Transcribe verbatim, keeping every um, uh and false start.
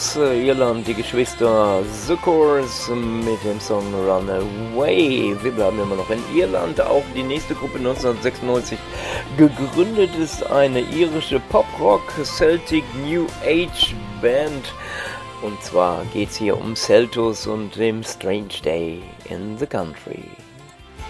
aus äh, Irland, die Geschwister The Course mit dem Song Runaway. Wir bleiben immer noch in Irland. Auch die nächste Gruppe neunzehnhundertsechsundneunzig gegründet ist eine irische Pop-Rock Celtic New Age Band. Und zwar geht es hier um Celtus und dem Strange Day in the Country.